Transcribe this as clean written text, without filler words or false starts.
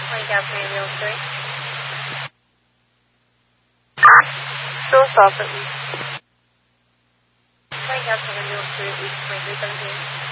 Wake up, Radio 3. Số sọ tự Wake up, Radio 3, East 2317.